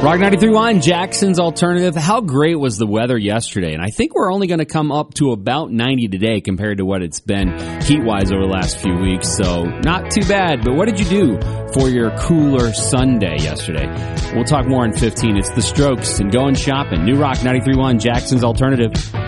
Rock 93.1, Jackson's Alternative. How great was the weather yesterday? And I think we're only going to come up to about 90 today compared to what it's been heat-wise over the last few weeks. So not too bad. But what did you do for your cooler Sunday yesterday? We'll talk more in 15. It's The Strokes and Going Shopping. New Rock 93.1, Jackson's Alternative.